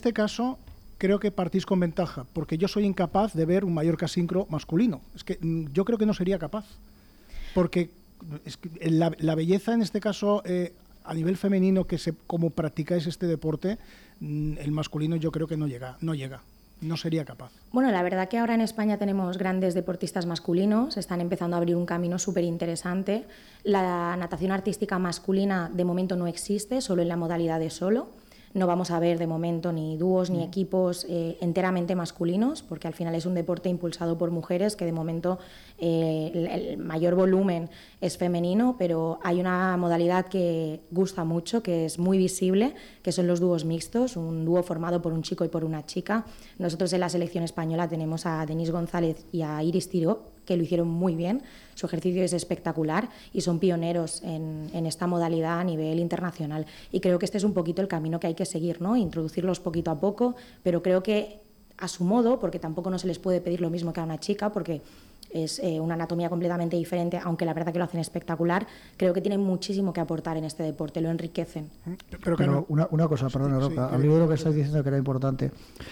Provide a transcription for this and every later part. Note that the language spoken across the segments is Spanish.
este caso creo que partís con ventaja, porque yo soy incapaz de ver un Mallorca sincro masculino. Es que yo creo que no sería capaz, porque es que la belleza en este caso a nivel femenino, como practicáis este deporte, el masculino yo creo que no llega, no sería capaz. Bueno, la verdad que ahora en España tenemos grandes deportistas masculinos, están empezando a abrir un camino súper interesante. La natación artística masculina de momento no existe, solo en la modalidad de solo. No vamos a ver de momento ni dúos ni equipos enteramente masculinos, porque al final es un deporte impulsado por mujeres, que de momento el mayor volumen es femenino, pero hay una modalidad que gusta mucho, que es muy visible, que son los dúos mixtos, un dúo formado por un chico y por una chica. Nosotros en la selección española tenemos a Denise González y a Iris Tiró, que lo hicieron muy bien, su ejercicio es espectacular y son pioneros en esta modalidad a nivel internacional. Y creo que este es un poquito el camino que hay que seguir, ¿no? Introducirlos poquito a poco, pero creo que a su modo, porque tampoco no se les puede pedir lo mismo que a una chica, porque es una anatomía completamente diferente, aunque la verdad que lo hacen espectacular, creo que tienen muchísimo que aportar en este deporte, lo enriquecen. Pero una cosa, perdona, Roca, al libro lo que estás diciendo que era importante.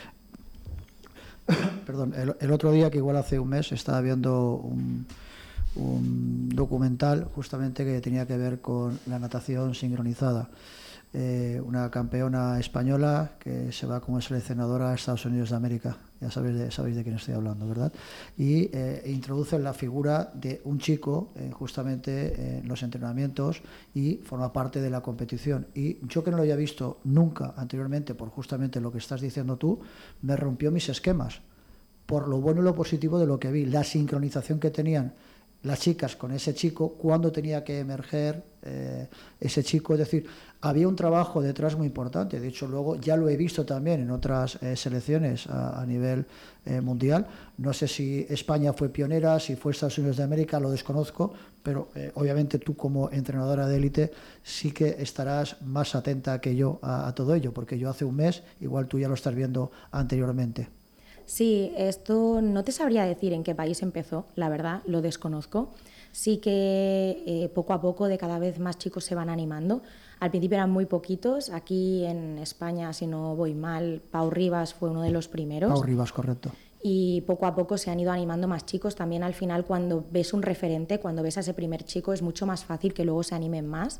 Perdón, el otro día, que igual hace un mes, estaba viendo un documental justamente que tenía que ver con la natación sincronizada. Una campeona española que se va como seleccionadora a Estados Unidos de América, ya sabéis de quién estoy hablando, ¿verdad? Y introduce la figura de un chico justamente en los entrenamientos y forma parte de la competición. Y yo, que no lo había visto nunca anteriormente, por justamente lo que estás diciendo tú, me rompió mis esquemas, por lo bueno y lo positivo de lo que vi, la sincronización que tenían las chicas con ese chico, cuando tenía que emerger ese chico. Es decir, había un trabajo detrás muy importante. De hecho, luego ya lo he visto también en otras selecciones a nivel mundial. No sé si España fue pionera, si fue Estados Unidos de América, lo desconozco, pero obviamente tú, como entrenadora de élite, sí que estarás más atenta que yo a todo ello, porque yo hace un mes, igual tú ya lo estás viendo anteriormente. Sí, esto no te sabría decir en qué país empezó, la verdad, lo desconozco. Sí que poco a poco de cada vez más chicos se van animando. Al principio eran muy poquitos. Aquí en España, si no voy mal, Pau Ribas fue uno de los primeros. Pau Ribas, correcto. Y poco a poco se han ido animando más chicos. También al final, cuando ves un referente, cuando ves a ese primer chico, es mucho más fácil que luego se animen más.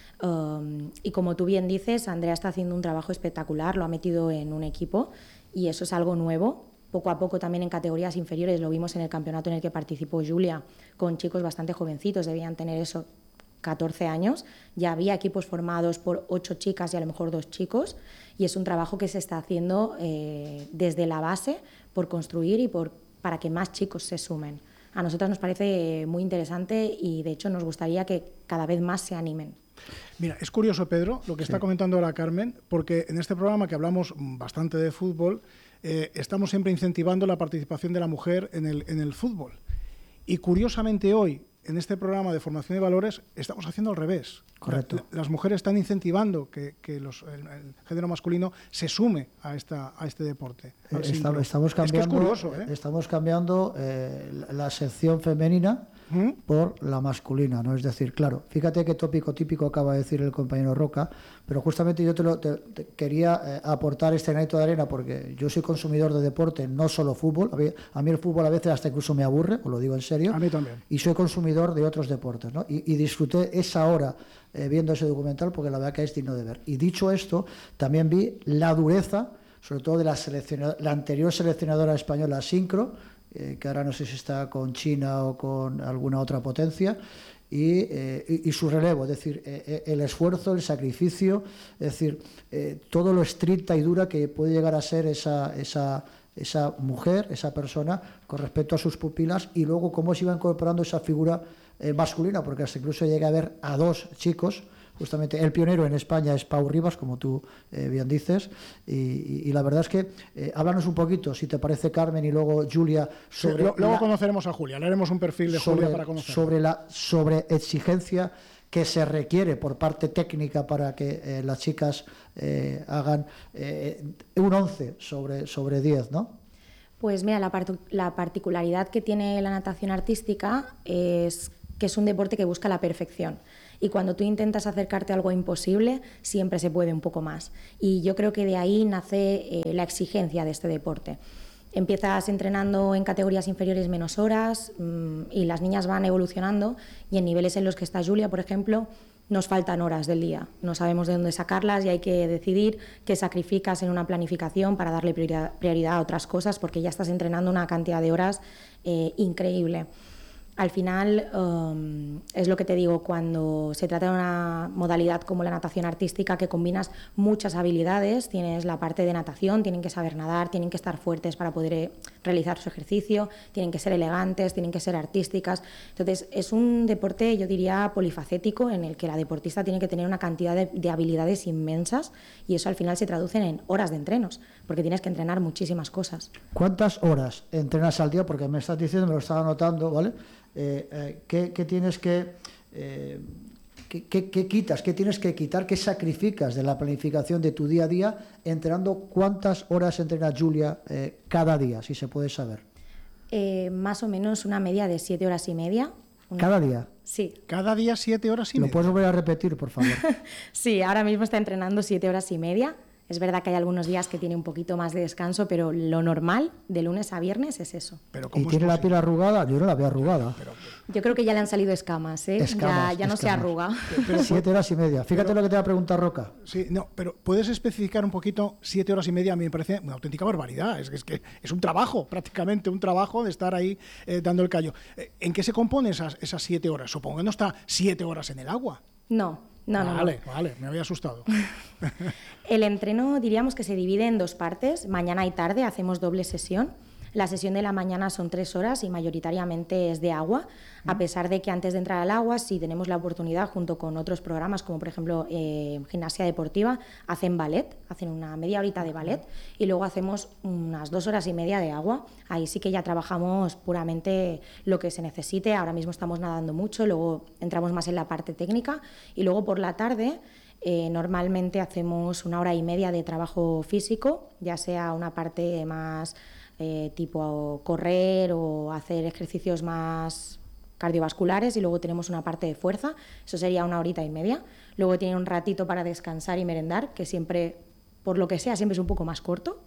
Y como tú bien dices, Andrea está haciendo un trabajo espectacular, lo ha metido en un equipo y eso es algo nuevo. Poco a poco también en categorías inferiores, lo vimos en el campeonato en el que participó Julia, con chicos bastante jovencitos, debían tener eso, 14 años, ya había equipos formados por 8 chicas y a lo mejor 2 chicos, y es un trabajo que se está haciendo desde la base, por construir y para que más chicos se sumen. A nosotras nos parece muy interesante y de hecho nos gustaría que cada vez más se animen. Mira, es curioso, Pedro, lo que está comentando ahora Carmen, porque en este programa, que hablamos bastante de fútbol, estamos siempre incentivando la participación de la mujer en el fútbol. Y curiosamente hoy, en este programa de formación de valores, estamos haciendo al revés. Correcto. Las mujeres están incentivando que el género masculino se sume a este deporte. Estamos cambiando, es que es curioso, estamos cambiando la sección femenina por la masculina, ¿no? Es decir, claro, fíjate qué tópico típico acaba de decir el compañero Roca, pero justamente yo te quería aportar este granito de arena, porque yo soy consumidor de deporte, no solo fútbol. A mí el fútbol a veces hasta incluso me aburre, os lo digo en serio. A mí también. Y soy consumidor de otros deportes, ¿no? Y disfruté esa hora viendo ese documental, porque la verdad que es digno de ver. Y dicho esto, también vi la dureza, sobre todo de la anterior seleccionadora española Sincro, que ahora no sé si está con China o con alguna otra potencia, y su relevo, es decir, el esfuerzo, el sacrificio, es decir, todo lo estricta y dura que puede llegar a ser esa mujer, esa persona, con respecto a sus pupilas, y luego cómo se iba incorporando esa figura masculina, porque hasta incluso llega a ver a 2 chicos. Justamente el pionero en España es Pau Ribas, como tú bien dices, y la verdad es que háblanos un poquito, si te parece, Carmen, y luego Julia, sobre luego conoceremos a Julia, le haremos un perfil de Julia para conocerla. Sobre exigencia que se requiere por parte técnica para que las chicas hagan un 11 sobre 10, ¿no? Pues mira, la particularidad que tiene la natación artística es que es un deporte que busca la perfección. Y cuando tú intentas acercarte a algo imposible, siempre se puede un poco más. Y yo creo que de ahí nace la exigencia de este deporte. Empiezas entrenando en categorías inferiores menos horas y las niñas van evolucionando, y en niveles en los que está Julia, por ejemplo, nos faltan horas del día. No sabemos de dónde sacarlas y hay que decidir qué sacrificas en una planificación para darle prioridad a otras cosas, porque ya estás entrenando una cantidad de horas increíble. Al final, es lo que te digo, cuando se trata de una modalidad como la natación artística, que combinas muchas habilidades, tienes la parte de natación, tienen que saber nadar, tienen que estar fuertes para poder realizar su ejercicio, tienen que ser elegantes, tienen que ser artísticas. Entonces, es un deporte, yo diría, polifacético, en el que la deportista tiene que tener una cantidad de habilidades inmensas, y eso al final se traduce en horas de entrenos, porque tienes que entrenar muchísimas cosas. ¿Cuántas horas entrenas al día? Porque me estás diciendo, me lo estaba anotando, ¿vale? ¿Qué tienes ¿qué quitas? ¿Qué tienes que quitar? ¿Qué sacrificas de la planificación de tu día a día entrenando? ¿Cuántas horas entrena Julia cada día, si se puede saber? Más o menos una media de 7 horas y media. ¿Cada día? Sí. ¿Cada día 7 horas y media? ¿Lo puedes volver a repetir, por favor? Sí, ahora mismo está entrenando 7 horas y media. Es verdad que hay algunos días que tiene un poquito más de descanso, pero lo normal de lunes a viernes es eso. Pero ¿Y tiene la piel arrugada? Yo no la veo arrugada. Yo creo que ya le han salido escamas, ¿eh? Ya no se arruga. 7 horas y media. Fíjate lo que te va a preguntar Roca. Sí, no, pero ¿puedes especificar un poquito? 7 horas y media a mí me parece una auténtica barbaridad. Es que es un trabajo, prácticamente un trabajo de estar ahí dando el callo. ¿En qué se componen esas 7 horas? Supongo que no está 7 horas en el agua. No. Vale, me había asustado. El entreno diríamos que se divide en 2 partes. Mañana y tarde hacemos doble sesión. La sesión de la mañana son 3 horas y mayoritariamente es de agua, a pesar de que antes de entrar al agua, si tenemos la oportunidad, junto con otros programas, como por ejemplo gimnasia deportiva, hacen ballet, hacen una media horita de ballet, y luego hacemos unas 2 horas y media de agua. Ahí sí que ya trabajamos puramente lo que se necesite. Ahora mismo estamos nadando mucho, luego entramos más en la parte técnica, y luego por la tarde normalmente hacemos 1 hora y media de trabajo físico, ya sea una parte más tipo correr o hacer ejercicios más cardiovasculares, y luego tenemos una parte de fuerza, eso sería 1 horita y media. Luego tiene un ratito para descansar y merendar, que siempre, por lo que sea, siempre es un poco más corto.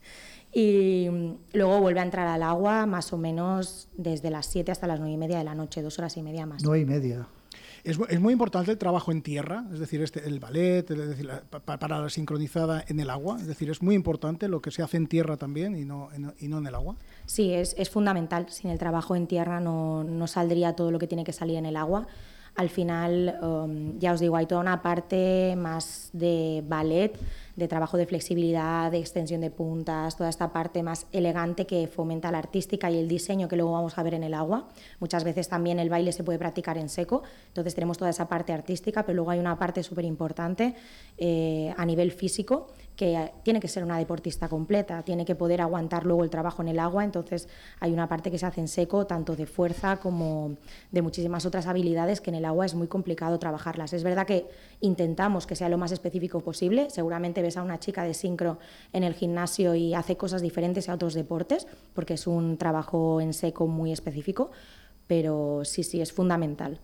Y luego vuelve a entrar al agua más o menos desde las 7 hasta las 9 y media de la noche, 2 horas y media más. 9 y media. Es muy importante el trabajo en tierra, es decir, el ballet, es decir, para la sincronizada en el agua, es decir, es muy importante lo que se hace en tierra también y no en el agua. Sí, es fundamental. Sin el trabajo en tierra no saldría todo lo que tiene que salir en el agua. Al final, ya os digo, hay toda una parte más de ballet, de trabajo de flexibilidad, de extensión de puntas, toda esta parte más elegante que fomenta la artística y el diseño que luego vamos a ver en el agua. Muchas veces también el baile se puede practicar en seco, entonces tenemos toda esa parte artística, pero luego hay una parte súper importante a nivel físico, que tiene que ser una deportista completa, tiene que poder aguantar luego el trabajo en el agua, entonces hay una parte que se hace en seco, tanto de fuerza como de muchísimas otras habilidades que en el agua es muy complicado trabajarlas. Es verdad que intentamos que sea lo más específico posible, seguramente ves a una chica de sincro en el gimnasio y hace cosas diferentes a otros deportes, porque es un trabajo en seco muy específico, pero sí, es fundamental.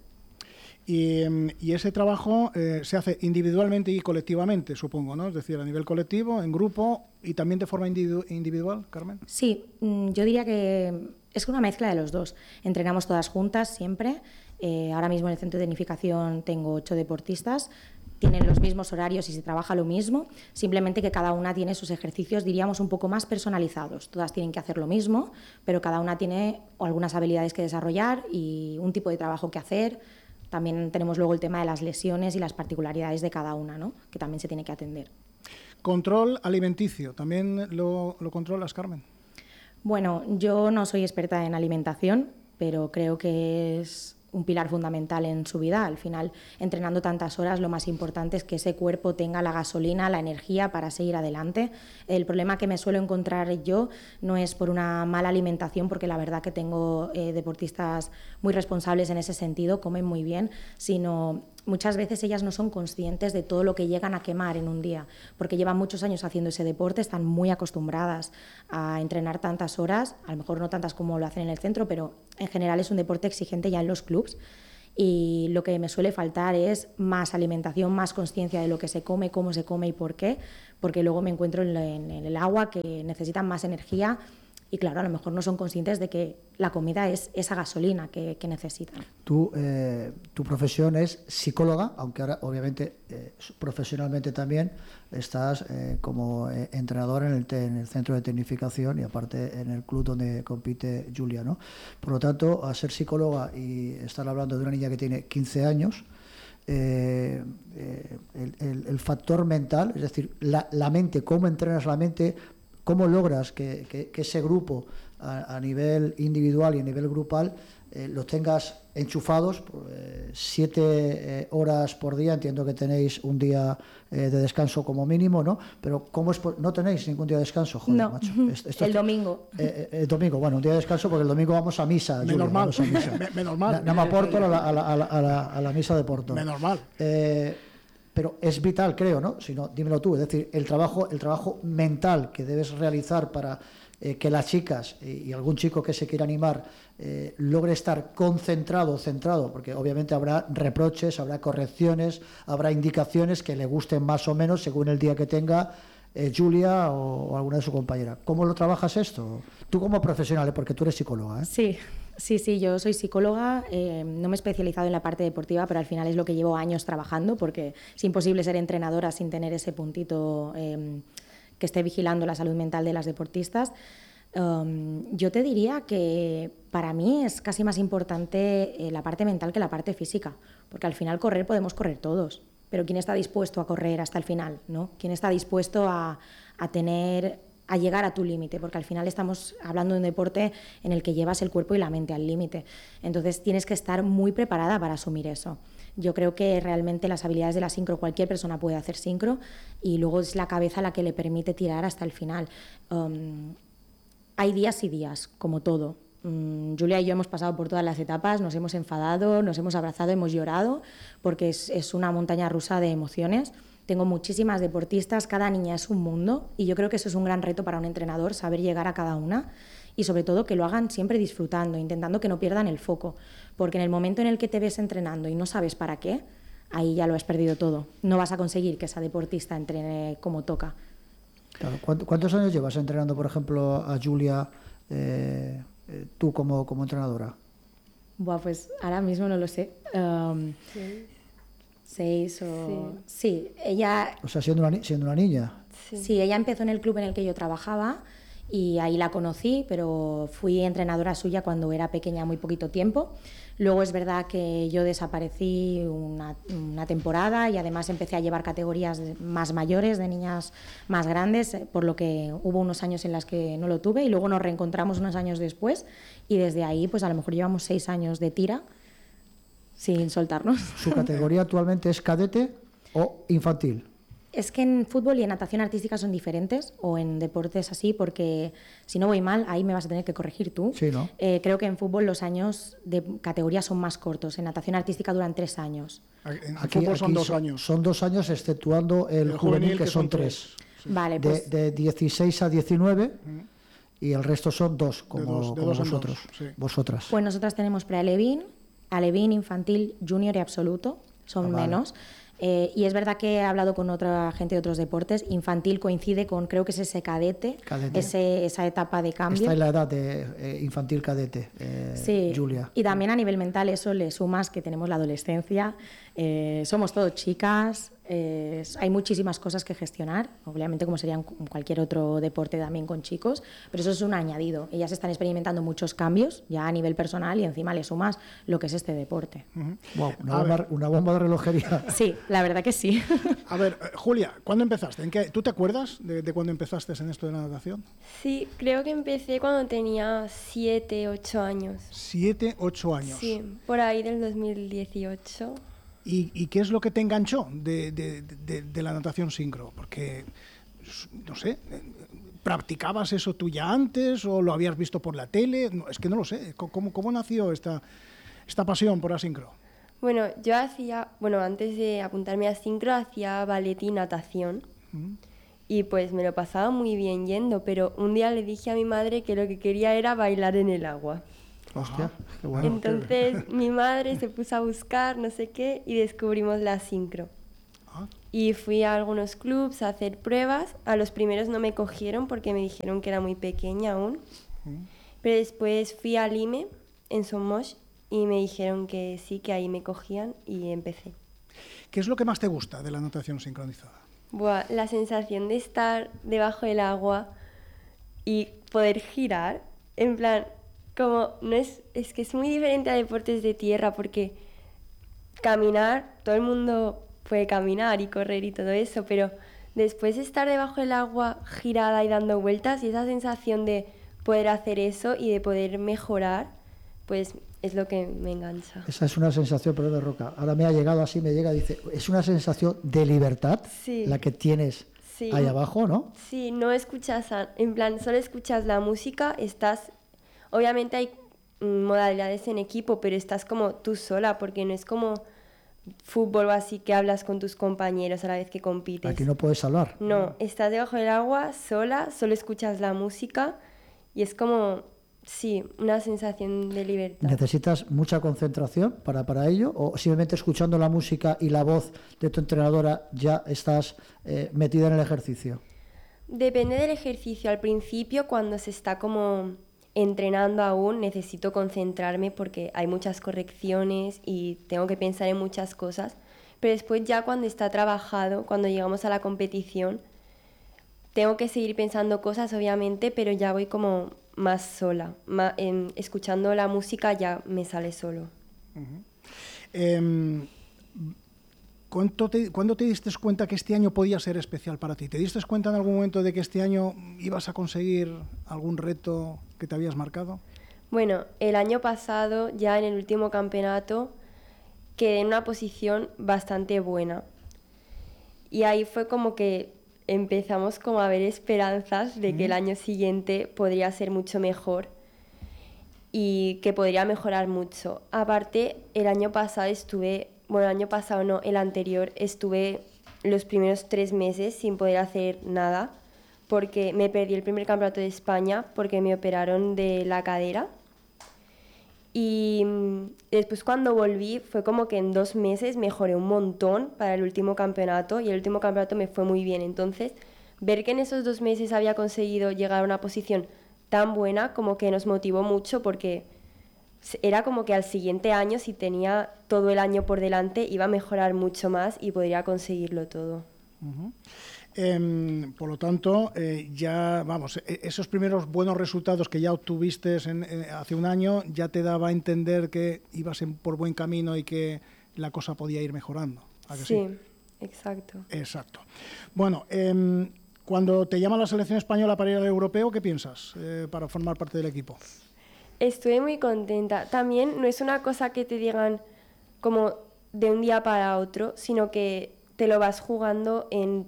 Y ese trabajo se hace individualmente y colectivamente, supongo, ¿no? Es decir, a nivel colectivo, en grupo y también de forma individual, Carmen. Sí, yo diría que es una mezcla de los dos. Entrenamos todas juntas siempre. Ahora mismo en el centro de tecnificación tengo 8 deportistas. Tienen los mismos horarios y se trabaja lo mismo, simplemente que cada una tiene sus ejercicios, diríamos, un poco más personalizados. Todas tienen que hacer lo mismo, pero cada una tiene algunas habilidades que desarrollar y un tipo de trabajo que hacer. También tenemos luego el tema de las lesiones y las particularidades de cada una, ¿no? Que también se tiene que atender. Control alimenticio, ¿también lo controlas, Carmen? Bueno, yo no soy experta en alimentación, pero creo que es un pilar fundamental en su vida. Al final, entrenando tantas horas, lo más importante es que ese cuerpo tenga la gasolina, la energía para seguir adelante. El problema que me suelo encontrar yo no es por una mala alimentación, porque la verdad que tengo deportistas muy responsables en ese sentido, comen muy bien, sino muchas veces ellas no son conscientes de todo lo que llegan a quemar en un día, porque llevan muchos años haciendo ese deporte, están muy acostumbradas a entrenar tantas horas, a lo mejor no tantas como lo hacen en el centro, pero en general es un deporte exigente ya en los clubs, y lo que me suele faltar es más alimentación, más conciencia de lo que se come, cómo se come y por qué, porque luego me encuentro en el agua que necesitan más energía y claro, a lo mejor no son conscientes de que la comida es esa gasolina que necesitan. Tu profesión es psicóloga, aunque ahora obviamente profesionalmente también estás como entrenadora en el centro de tecnificación y aparte en el club donde compite Julia, ¿no? Por lo tanto, a ser psicóloga y estar hablando de una niña que tiene 15 años, el factor mental, es decir, la mente, cómo entrenas la mente, cómo logras que ese grupo a nivel individual y a nivel grupal los tengas enchufados 7 horas por día. Entiendo que tenéis un día de descanso como mínimo, ¿no? Pero ¿cómo es? No tenéis ningún día de descanso, joder, no. Macho. El domingo. El domingo, bueno, un día de descanso porque el domingo vamos a misa. Menos mal. Menos mal. Anem a Porto a la misa de Porto. Menos mal. Pero es vital, creo, ¿no? Si no, dímelo tú. Es decir, el trabajo mental que debes realizar para que las chicas y algún chico que se quiera animar logre estar concentrado, centrado, porque obviamente habrá reproches, habrá correcciones, habrá indicaciones que le gusten más o menos según el día que tenga Julia o alguna de sus compañeras. ¿Cómo lo trabajas esto? Tú como profesional, porque tú eres psicóloga, ¿eh? Sí, yo soy psicóloga, no me he especializado en la parte deportiva, pero al final es lo que llevo años trabajando, porque es imposible ser entrenadora sin tener ese puntito que esté vigilando la salud mental de las deportistas. Yo te diría que para mí es casi más importante la parte mental que la parte física, porque al final correr podemos correr todos, pero ¿quién está dispuesto a correr hasta el final, ¿no? ¿Quién está dispuesto a llegar a tu límite? Porque al final estamos hablando de un deporte en el que llevas el cuerpo y la mente al límite. Entonces tienes que estar muy preparada para asumir eso. Yo creo que realmente las habilidades de la sincro, cualquier persona puede hacer sincro y luego es la cabeza la que le permite tirar hasta el final. Hay días y días, como todo. Julia y yo hemos pasado por todas las etapas, nos hemos enfadado, nos hemos abrazado, hemos llorado, porque es una montaña rusa de emociones. Tengo muchísimas deportistas, cada niña es un mundo y yo creo que eso es un gran reto para un entrenador, saber llegar a cada una y sobre todo que lo hagan siempre disfrutando, intentando que no pierdan el foco, porque en el momento en el que te ves entrenando y no sabes para qué, ahí ya lo has perdido todo. No vas a conseguir que esa deportista entrene como toca. Claro. ¿Cuántos años llevas entrenando, por ejemplo, a Julia, tú como entrenadora? Buah, pues ahora mismo no lo sé. 6 o... Sí, ella... O sea, siendo una niña. Sí, ella empezó en el club en el que yo trabajaba y ahí la conocí, pero fui entrenadora suya cuando era pequeña, muy poquito tiempo. Luego es verdad que yo desaparecí una temporada y además empecé a llevar categorías más mayores, de niñas más grandes, por lo que hubo unos años en las que no lo tuve y luego nos reencontramos unos años después y desde ahí pues a lo mejor llevamos 6 años de tira sin soltarnos. ¿Su categoría actualmente es cadete o infantil? Es que en fútbol y en natación artística son diferentes, o en deportes así, porque si no voy mal, ahí me vas a tener que corregir tú. Sí, ¿no? Creo que en fútbol los años de categoría son más cortos, en natación artística duran 3 años. En fútbol son 2 años. Son 2 años, exceptuando el juvenil, que son 3. Sí. Vale, pues... de 16 a 19 y el resto son 2, como vosotros. Sí. Vosotras. Pues nosotras tenemos pre-alevín, alevín, infantil, junior y absoluto, son menos. Y es verdad que he hablado con otra gente de otros deportes. Infantil coincide con, creo que es ese cadete. Esa etapa de cambio. Está en la edad de infantil cadete, sí. Julia. Y también a nivel mental eso le sumas que tenemos la adolescencia, somos todos chicas, hay muchísimas cosas que gestionar, obviamente como sería en cualquier otro deporte también con chicos, pero eso es un añadido. Ellas están experimentando muchos cambios ya a nivel personal y encima le sumas lo que es este deporte. Wow, una bomba de relojería. Sí, la verdad que sí. A ver, Julia, ¿cuándo empezaste? ¿Tú te acuerdas de cuándo empezaste en esto de la natación? Sí, creo que empecé cuando tenía 7, 8 años. 7, 8 años. Sí, por ahí del 2018. ¿Y qué es lo que te enganchó de la natación sincro? Porque, no sé, ¿practicabas eso tú ya antes o lo habías visto por la tele? No, es que no lo sé. ¿Cómo nació esta pasión por la sincro? Bueno, yo antes de apuntarme a sincro, hacía ballet y natación. Y pues me lo pasaba muy bien yendo, pero un día le dije a mi madre que lo que quería era bailar en el agua. Hostia, qué bueno. Entonces mi madre se puso a buscar no sé qué y descubrimos la sincro. Y fui a algunos clubs a hacer pruebas. A los primeros no me cogieron porque me dijeron que era muy pequeña aún. Pero después fui al IME en Somos y me dijeron que sí, que ahí me cogían y empecé. ¿Qué es lo que más te gusta de la natación sincronizada? Buah, la sensación de estar debajo del agua y poder girar, en plan, como no es que es muy diferente a deportes de tierra porque caminar, todo el mundo puede caminar y correr y todo eso, pero después de estar debajo del agua girada y dando vueltas y esa sensación de poder hacer eso y de poder mejorar, pues es lo que me engancha. Esa es una sensación, perdón, de Roca. Ahora me ha llegado así, me llega, dice, es una sensación de libertad, sí, la que tienes ahí abajo, ¿no? Sí, no escuchas, en plan, solo escuchas la música, estás, obviamente hay modalidades en equipo, pero estás como tú sola, porque no es como fútbol o así que hablas con tus compañeros a la vez que compites. Aquí no puedes hablar. No, estás debajo del agua, sola, solo escuchas la música y es como, sí, una sensación de libertad. ¿Necesitas mucha concentración para ello? ¿O simplemente escuchando la música y la voz de tu entrenadora ya estás metida en el ejercicio? Depende del ejercicio. Al principio, cuando se está como entrenando aún, necesito concentrarme porque hay muchas correcciones y tengo que pensar en muchas cosas. Pero después ya cuando está trabajado, cuando llegamos a la competición, tengo que seguir pensando cosas, obviamente, pero ya voy como más sola. Escuchando la música ya me sale solo. ¿Cuándo te diste cuenta que este año podía ser especial para ti? ¿Te diste cuenta en algún momento de que este año ibas a conseguir algún reto que te habías marcado? Bueno, el año pasado, ya en el último campeonato, quedé en una posición bastante buena. Y ahí fue como que empezamos como a ver esperanzas de que el año siguiente podría ser mucho mejor y que podría mejorar mucho. Aparte, el año pasado el anterior estuve los primeros 3 meses sin poder hacer nada porque me perdí el primer campeonato de España porque me operaron de la cadera. Y después cuando volví fue como que en 2 meses mejoré un montón para el último campeonato y el último campeonato me fue muy bien. Entonces, ver que en esos 2 meses había conseguido llegar a una posición tan buena como que nos motivó mucho porque era como que al siguiente año, si tenía todo el año por delante, iba a mejorar mucho más y podría conseguirlo todo. Por lo tanto, ya, vamos, esos primeros buenos resultados que ya obtuviste hace un año ya te daba a entender que ibas por buen camino y que la cosa podía ir mejorando. ¿A que sí? Exacto. Exacto. Bueno, cuando te llama la selección española para ir al europeo, ¿qué piensas para formar parte del equipo? Estoy muy contenta. También no es una cosa que te digan como de un día para otro, sino que te lo vas jugando en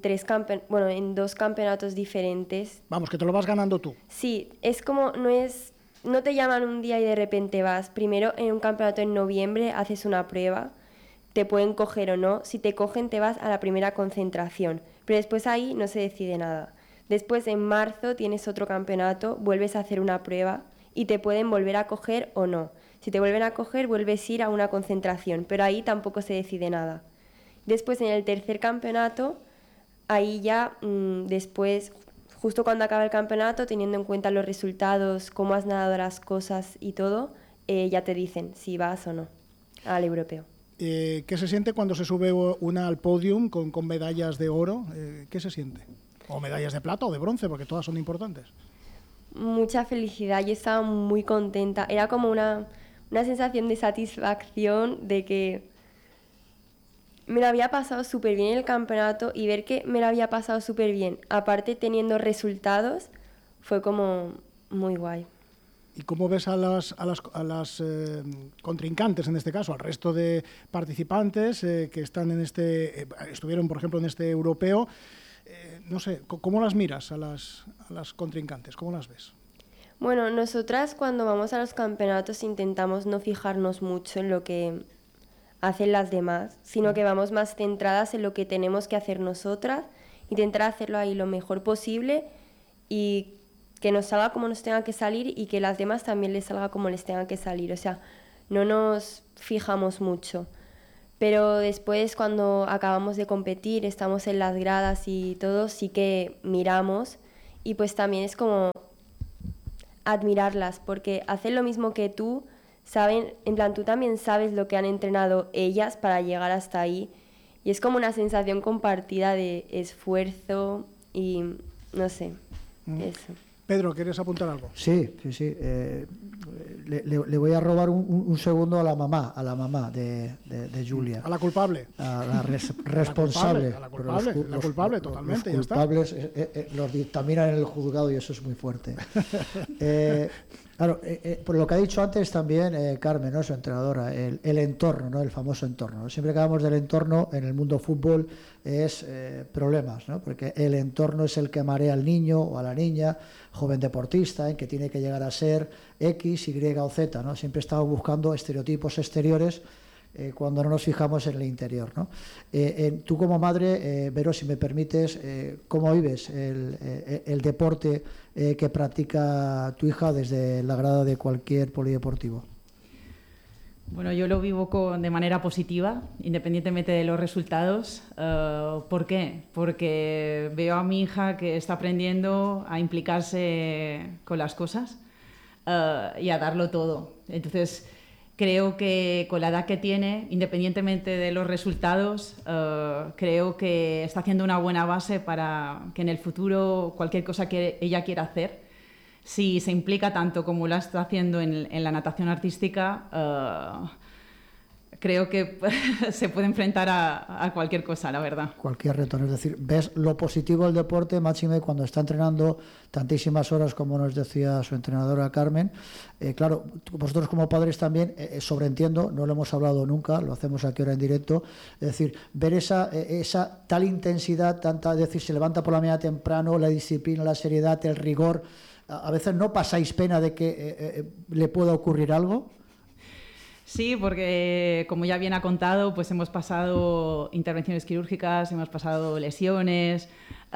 2 campeonatos diferentes. Vamos, que te lo vas ganando tú. Sí, es como, no te llaman un día y de repente vas. Primero en un campeonato en noviembre haces una prueba, te pueden coger o no. Si te cogen te vas a la primera concentración, pero después ahí no se decide nada. Después en marzo tienes otro campeonato, vuelves a hacer una prueba y te pueden volver a coger o no. Si te vuelven a coger, vuelves a ir a una concentración, pero ahí tampoco se decide nada. Después, en el tercer campeonato, ahí ya después, justo cuando acaba el campeonato, teniendo en cuenta los resultados, cómo has nadado las cosas y todo, ya te dicen si vas o no al europeo. ¿Qué se siente cuando se sube una al podium con medallas de oro? ¿Qué se siente? O medallas de plata o de bronce, porque todas son importantes. Mucha felicidad, yo estaba muy contenta. Era como una sensación de satisfacción de que me lo había pasado súper bien en el campeonato y ver que me lo había pasado súper bien, aparte teniendo resultados, fue como muy guay. ¿Y cómo ves a las contrincantes, en este caso, al resto de participantes que están estuvieron, por ejemplo, en este europeo? No sé, ¿cómo las miras a las contrincantes? ¿Cómo las ves? Bueno, nosotras cuando vamos a los campeonatos intentamos no fijarnos mucho en lo que hacen las demás, sino que vamos más centradas en lo que tenemos que hacer nosotras, intentar hacerlo ahí lo mejor posible y que nos salga como nos tenga que salir y que las demás también les salga como les tenga que salir. O sea, no nos fijamos mucho. Pero después, cuando acabamos de competir, estamos en las gradas y todo, sí que miramos y pues también es como admirarlas, porque hacen lo mismo que tú, saben, en plan, tú también sabes lo que han entrenado ellas para llegar hasta ahí y es como una sensación compartida de esfuerzo y no sé, eso. Pedro, ¿quieres apuntar algo? Sí. Le voy a robar un segundo a la mamá de Julia. A la culpable. A la responsable. A la culpable, totalmente, los culpables los dictaminan en el juzgado y eso es muy fuerte. Claro, por lo que ha dicho antes también Carmen, ¿no? Su entrenadora, el entorno, ¿no? El famoso entorno, ¿no? Siempre que hablamos del entorno en el mundo fútbol es problemas, ¿no? Porque el entorno es el que marea al niño o a la niña, joven deportista, que tiene que llegar a ser X, Y o Z, ¿no? Siempre estamos buscando estereotipos exteriores cuando no nos fijamos en el interior, ¿no? Tú como madre, Vero, si me permites, ¿cómo vives el deporte que practica tu hija desde la grada de cualquier polideportivo? Bueno, yo lo vivo de manera positiva, independientemente de los resultados. ¿Por qué? Porque veo a mi hija que está aprendiendo a implicarse con las cosas y a darlo todo. Entonces, creo que con la edad que tiene, independientemente de los resultados, creo que está haciendo una buena base para que en el futuro cualquier cosa que ella quiera hacer, si se implica tanto como lo está haciendo en la natación artística, creo que se puede enfrentar a cualquier cosa, la verdad. Cualquier reto, es decir, ves lo positivo del deporte, máxime cuando está entrenando tantísimas horas como nos decía su entrenadora Carmen. Claro, vosotros como padres también, sobreentiendo, no lo hemos hablado nunca, lo hacemos aquí ahora en directo, es decir, ver esa tal intensidad, tanta, es decir, se levanta por la mañana temprano, la disciplina, la seriedad, el rigor. ¿A veces no pasáis pena de que le pueda ocurrir algo? Sí, porque como ya bien ha contado, pues hemos pasado intervenciones quirúrgicas, hemos pasado lesiones.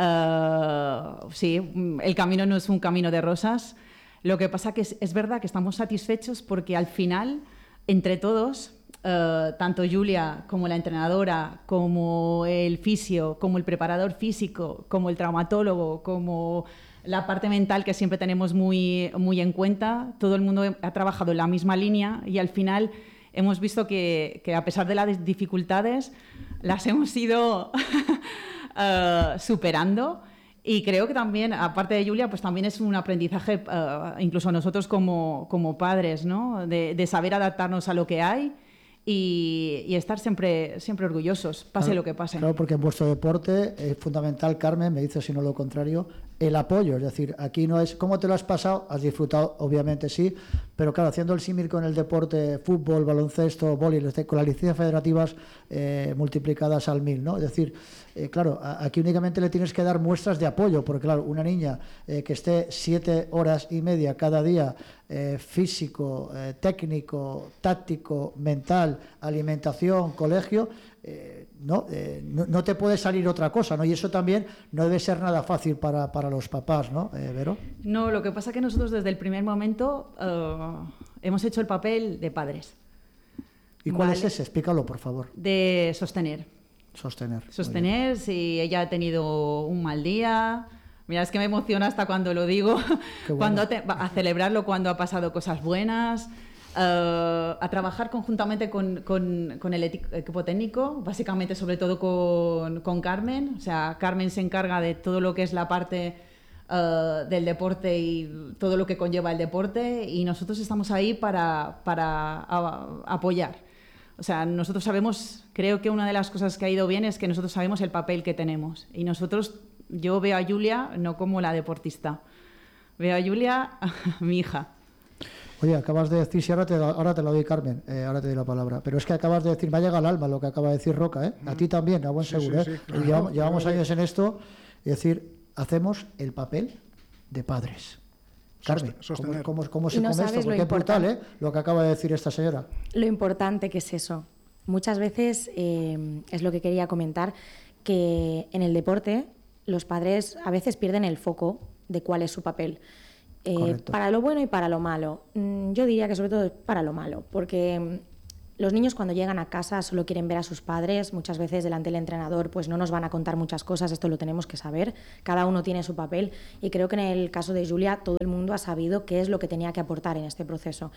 Sí, el camino no es un camino de rosas. Lo que pasa que es verdad que estamos satisfechos porque al final, entre todos, tanto Julia como la entrenadora, como el fisio, como el preparador físico, como el traumatólogo, como la parte mental que siempre tenemos muy en cuenta, todo el mundo ha trabajado en la misma línea y al final hemos visto que a pesar de las dificultades las hemos ido superando y creo que también, aparte de Julia, pues también es un aprendizaje incluso nosotros como padres, ¿no? De saber adaptarnos a lo que hay y estar siempre orgullosos, pase claro, lo que pase. Claro, porque en vuestro deporte es fundamental, Carmen, me dice si no lo contrario, el apoyo. Es decir, aquí no es cómo te lo has pasado, has disfrutado, obviamente sí, pero claro, haciendo el símil con el deporte, fútbol, baloncesto, vóley, con las licencias federativas multiplicadas al 1000, ¿no? Es decir, claro, aquí únicamente le tienes que dar muestras de apoyo, porque claro, una niña que esté 7 horas y media cada día, físico, técnico, táctico, mental, alimentación, colegio, no te puede salir otra cosa, ¿no? Y eso también no debe ser nada fácil para los papás, ¿no, Vero? No, lo que pasa es que nosotros desde el primer momento hemos hecho el papel de padres. ¿Y cuál es ese? Explícalo, por favor. De sostener. Sostener, si ella ha tenido un mal día. Mira, es que me emociona hasta cuando lo digo, bueno. A celebrarlo cuando ha pasado cosas buenas. A trabajar conjuntamente con el equipo técnico, básicamente sobre todo con Carmen. O sea, Carmen se encarga de todo lo que es la parte del deporte y todo lo que conlleva el deporte y nosotros estamos ahí para apoyar. O sea, nosotros sabemos, creo que una de las cosas que ha ido bien es que nosotros sabemos el papel que tenemos y yo veo a Julia no como la deportista, veo a Julia, mi hija. Oye, acabas de decir, si ahora te lo doy, Carmen, ahora te doy la palabra, pero es que acabas de decir, me ha llegado al alma lo que acaba de decir Roca, ¿eh? A ti también, a buen seguro, sí, ¿eh? Claro, llevamos años en esto, es decir, hacemos el papel de padres. Carmen, ¿cómo se come esto? Porque es brutal, ¿eh? Lo que acaba de decir esta señora. Lo importante que es eso. Muchas veces, es lo que quería comentar, que en el deporte los padres a veces pierden el foco de cuál es su papel. para lo bueno y para lo malo. Yo diría que sobre todo para lo malo, porque los niños cuando llegan a casa solo quieren ver a sus padres, muchas veces delante del entrenador pues no nos van a contar muchas cosas, esto lo tenemos que saber, cada uno tiene su papel y creo que en el caso de Julia todo el mundo ha sabido qué es lo que tenía que aportar en este proceso.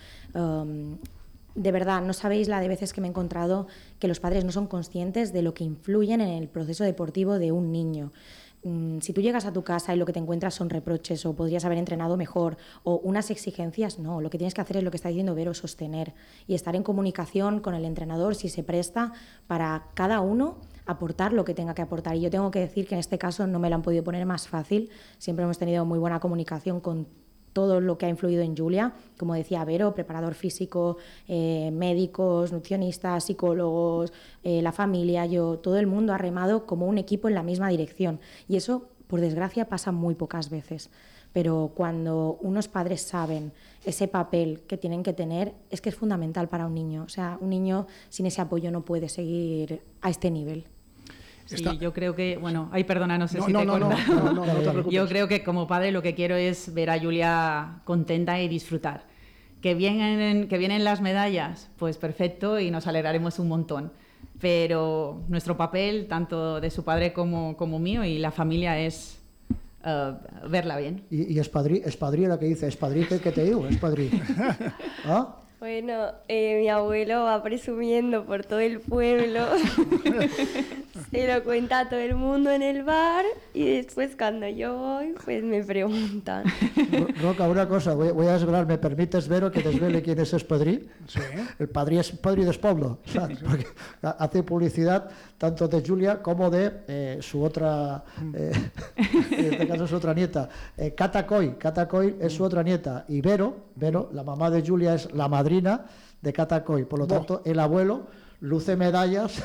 De verdad, no sabéis la de veces que me he encontrado que los padres no son conscientes de lo que influyen en el proceso deportivo de un niño. Si tú llegas a tu casa y lo que te encuentras son reproches o podrías haber entrenado mejor o unas exigencias, no, lo que tienes que hacer es lo que está diciendo Vero, sostener y estar en comunicación con el entrenador si se presta para cada uno aportar lo que tenga que aportar. Y yo tengo que decir que en este caso no me lo han podido poner más fácil, siempre hemos tenido muy buena comunicación con todo lo que ha influido en Julia, como decía Vero, preparador físico, médicos, nutricionistas, psicólogos, la familia, yo, todo el mundo ha remado como un equipo en la misma dirección. Y eso, por desgracia, pasa muy pocas veces. Pero cuando unos padres saben ese papel que tienen que tener, es que es fundamental para un niño. O sea, un niño sin ese apoyo no puede seguir a este nivel. Sí, yo creo que, bueno, ay, perdona, no sé si te corta. No te preocupes. Yo creo que como padre lo que quiero es ver a Julia contenta y disfrutar. Que vienen las medallas, pues perfecto y nos alegraremos un montón. Pero nuestro papel, tanto de su padre como mío y la familia, es verla bien. Y espadrí la que dice, espadrí, ¿qué te digo? Espadrí. ¿Ah? Bueno, mi abuelo va presumiendo por todo el pueblo, se lo cuenta a todo el mundo en el bar y después cuando yo voy, pues me preguntan. Roca, una cosa, voy a desvelar, ¿me permites, Vero, que desvele quién es Espadrí? Sí. El padrí es Padrí del Pueblo, ¿sabes? Porque hace publicidad tanto de Julia como de su otra, en este caso su otra nieta, Cata Coy es su otra nieta, y Vero, la mamá de Julia, es la madrina de Cata Coy, por lo tanto el abuelo luce medallas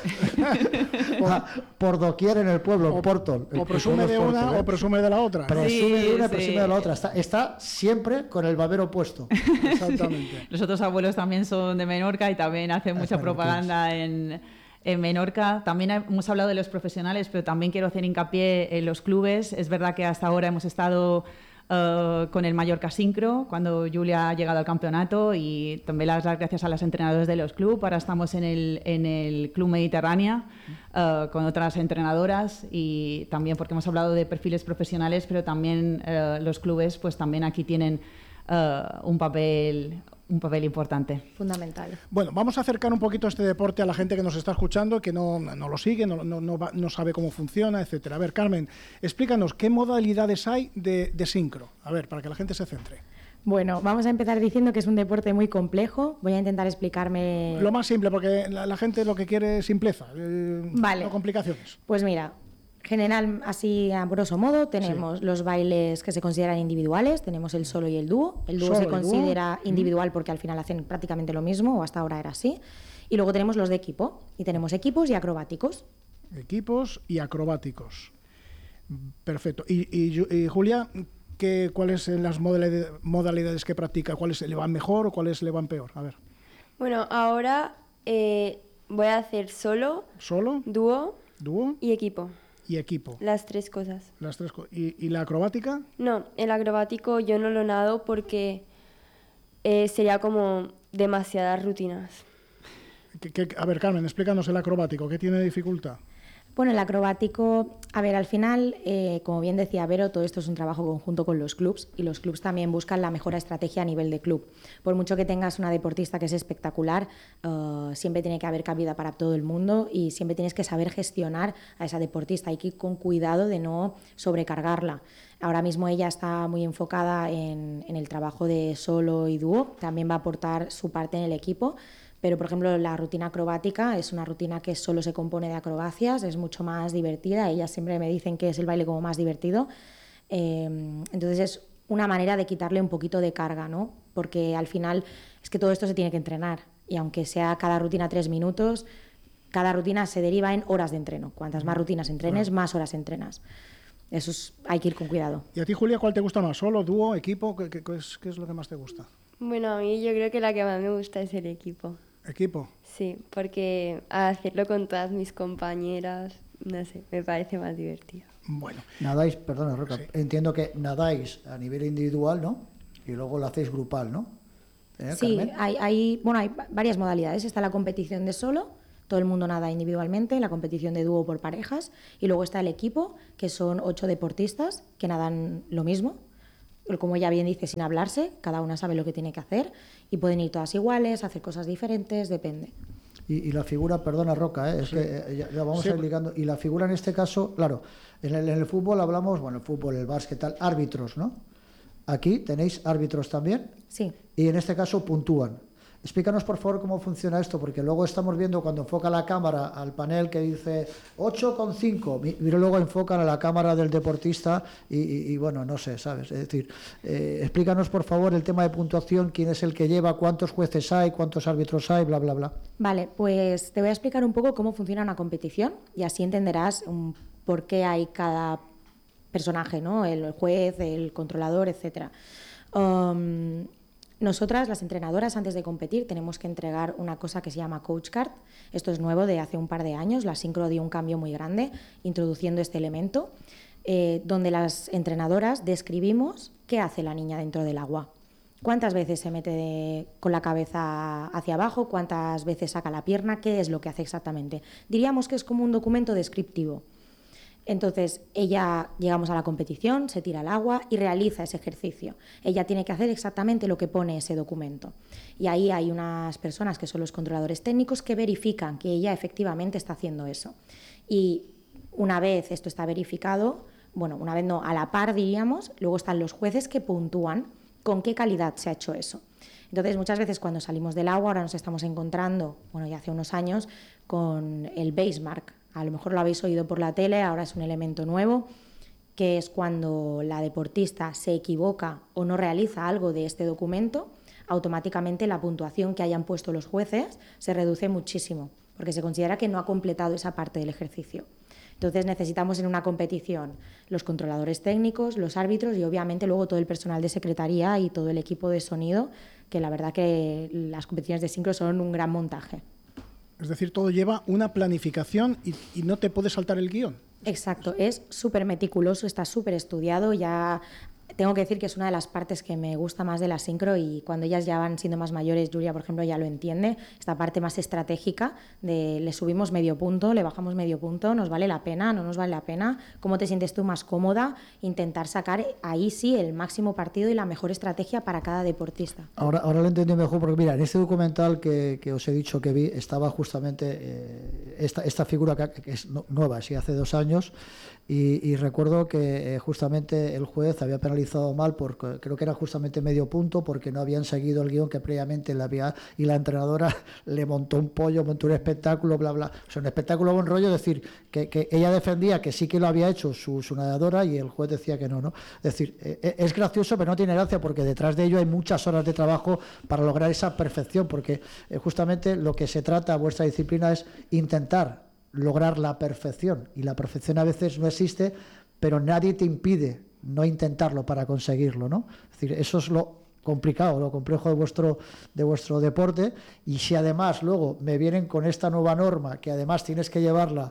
por doquier en el pueblo, en Portol. O presume de una o presume de la otra. Presume de una, presume de la otra. Está siempre con el babero puesto. Exactamente. Los otros abuelos también son de Menorca y también hacen mucha propaganda en Menorca. También hemos hablado de los profesionales, pero también quiero hacer hincapié en los clubes. Es verdad que hasta ahora hemos estado con el Mallorca Sincro, cuando Julia ha llegado al campeonato, y también las gracias a los entrenadores de los clubes. Ahora estamos en el Club Mediterránea con otras entrenadoras, y también porque hemos hablado de perfiles profesionales, pero también los clubes pues también aquí tienen un papel importante. Fundamental. Bueno, vamos a acercar un poquito este deporte a la gente que nos está escuchando, que no lo sigue, no sabe cómo funciona, etcétera. A ver, Carmen, explícanos, ¿qué modalidades hay de sincro? A ver, para que la gente se centre. Bueno, vamos a empezar diciendo que es un deporte muy complejo. Voy a intentar explicarme... Lo más simple, porque la gente lo que quiere es simpleza, vale. No complicaciones. Pues mira, general, así a grosso modo, tenemos los bailes que se consideran individuales, tenemos el solo y el dúo. El dúo se considera individual porque al final hacen prácticamente lo mismo, o hasta ahora era así. Y luego tenemos los de equipo, y tenemos equipos y acrobáticos. Equipos y acrobáticos. Perfecto. Y Julia, ¿cuáles son las modalidades que practica? ¿Cuáles le van mejor o cuáles le van peor? A ver. Bueno, ahora voy a hacer solo, dúo y equipo. Y equipo. Las tres cosas. ¿Y la acrobática? No, el acrobático yo no lo nado porque sería como demasiadas rutinas. A ver, Carmen, explícanos el acrobático. ¿Qué tiene de dificultad? Bueno, el acrobático, a ver, al final, como bien decía Vero, todo esto es un trabajo conjunto con los clubs, y los clubs también buscan la mejor estrategia a nivel de club. Por mucho que tengas una deportista que es espectacular, siempre tiene que haber cabida para todo el mundo y siempre tienes que saber gestionar a esa deportista. Hay que ir con cuidado de no sobrecargarla. Ahora mismo ella está muy enfocada en el trabajo de solo y dúo, también va a aportar su parte en el equipo. Pero, por ejemplo, la rutina acrobática es una rutina que solo se compone de acrobacias, es mucho más divertida. Ellas siempre me dicen que es el baile como más divertido. Entonces es una manera de quitarle un poquito de carga, ¿no? Porque al final es que todo esto se tiene que entrenar. Y aunque sea cada rutina 3 minutos, cada rutina se deriva en horas de entreno. Cuantas más rutinas entrenes, más horas entrenas. Eso hay que ir con cuidado. ¿Y a ti, Julia, cuál te gusta más? ¿Solo, dúo, equipo? ¿Qué es lo que más te gusta? Bueno, a mí yo creo que la que más me gusta es el equipo. ¿Equipo? Sí, porque hacerlo con todas mis compañeras, no sé, me parece más divertido. Bueno. Nadáis, perdona, Roca, Sí. entiendo que nadáis a nivel individual, ¿no? y luego lo hacéis grupal, ¿no? Sí, hay varias modalidades. Está la competición de solo, todo el mundo nada individualmente, la competición de dúo por parejas, y luego está el equipo, que son 8 deportistas que nadan lo mismo, como ya bien dice, sin hablarse, cada una sabe lo que tiene que hacer, y pueden ir todas iguales, hacer cosas diferentes, depende. Y la figura, perdona Roca, es sí. Que ya vamos a ir ligando, y la figura en este caso, claro, en el fútbol hablamos, bueno, el fútbol, el básquet, tal, árbitros, ¿no? Aquí tenéis árbitros también. Sí. Y en este caso puntúan. Explícanos, por favor, cómo funciona esto, porque luego estamos viendo cuando enfoca la cámara al panel que dice 8,5, y luego enfocan a la cámara del deportista y bueno, no sé, ¿sabes? Es decir, explícanos, por favor, el tema de puntuación, quién es el que lleva, cuántos jueces hay, cuántos árbitros hay, bla, bla, bla. Vale, pues te voy a explicar un poco cómo funciona una competición y así entenderás por qué hay cada personaje, ¿no? El juez, el controlador, etcétera. Nosotras, las entrenadoras, antes de competir, tenemos que entregar una cosa que se llama Coach Card. Esto es nuevo de hace un par de años. La sincro dio un cambio muy grande introduciendo este elemento, donde las entrenadoras describimos qué hace la niña dentro del agua. Cuántas veces se mete con la cabeza hacia abajo, cuántas veces saca la pierna, qué es lo que hace exactamente. Diríamos que es como un documento descriptivo. Entonces, llegamos a la competición, se tira al agua y realiza ese ejercicio. Ella tiene que hacer exactamente lo que pone ese documento. Y ahí hay unas personas que son los controladores técnicos que verifican que ella efectivamente está haciendo eso. Y una vez esto está verificado, bueno, una vez no, a la par diríamos, luego están los jueces que puntúan con qué calidad se ha hecho eso. Entonces, muchas veces cuando salimos del agua, ahora nos estamos encontrando, bueno, ya hace unos años, con el base mark. A lo mejor lo habéis oído por la tele, ahora es un elemento nuevo, que es cuando la deportista se equivoca o no realiza algo de este documento, automáticamente la puntuación que hayan puesto los jueces se reduce muchísimo, porque se considera que no ha completado esa parte del ejercicio. Entonces necesitamos en una competición los controladores técnicos, los árbitros y obviamente luego todo el personal de secretaría y todo el equipo de sonido, que la verdad que las competiciones de sincro son un gran montaje. Es decir, todo lleva una planificación y no te puedes saltar el guión. Exacto, es súper meticuloso, está súper estudiado. Ya tengo que decir que es una de las partes que me gusta más de la sincro y cuando ellas ya van siendo más mayores, Julia, por ejemplo, ya lo entiende, esta parte más estratégica de le subimos medio punto, le bajamos medio punto, nos vale la pena, no nos vale la pena, cómo te sientes tú más cómoda, intentar sacar ahí sí el máximo partido y la mejor estrategia para cada deportista. Ahora lo entendí mejor porque mira, en este documental que os he dicho que vi estaba justamente esta figura que es nueva, sí, hace 2 años. Y recuerdo que justamente el juez había penalizado mal, porque creo que era justamente medio punto, porque no habían seguido el guión que previamente le había, y la entrenadora le montó un pollo, montó un espectáculo, bla, bla. O sea, un espectáculo buen rollo, es decir, que ella defendía que sí que lo había hecho su nadadora y el juez decía que no, ¿no? Es decir, es gracioso, pero no tiene gracia, porque detrás de ello hay muchas horas de trabajo para lograr esa perfección, porque justamente lo que se trata, vuestra disciplina, es intentar lograr la perfección, y la perfección a veces no existe, pero nadie te impide no intentarlo para conseguirlo, ¿no? Es decir, eso es lo complicado, lo complejo de vuestro deporte. Y si además luego me vienen con esta nueva norma que además tienes que llevarla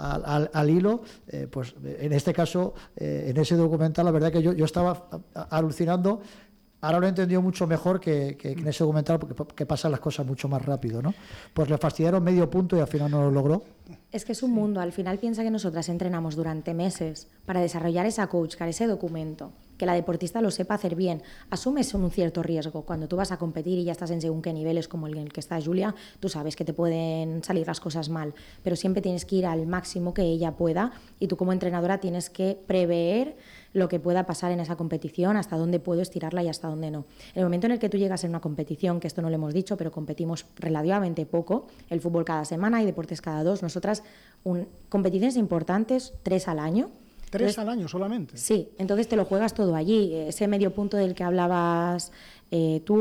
al hilo, pues en este caso, en ese documental, la verdad que yo estaba alucinando. Ahora lo he entendido mucho mejor que en ese documental, porque pasan las cosas mucho más rápido, ¿no? Pues le fastidiaron medio punto y al final no lo logró. Es que es un mundo. Al final piensa que nosotras entrenamos durante meses para desarrollar esa coach card, ese documento, que la deportista lo sepa hacer bien. Asumes un cierto riesgo. Cuando tú vas a competir y ya estás en según qué niveles, como el que está Julia, tú sabes que te pueden salir las cosas mal, pero siempre tienes que ir al máximo que ella pueda y tú como entrenadora tienes que prever lo que pueda pasar en esa competición, hasta dónde puedo estirarla y hasta dónde no. En el momento en el que tú llegas en una competición, que esto no lo hemos dicho, pero competimos relativamente poco, el fútbol cada semana y deportes cada 2, nosotras competiciones importantes 3 al año. 3 al año solamente. Sí, entonces te lo juegas todo allí. Ese medio punto del que hablabas tú